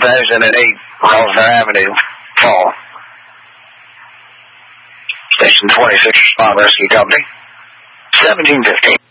1008 Roseville Avenue, Fall. Station 26, Response Rescue Company. 1715.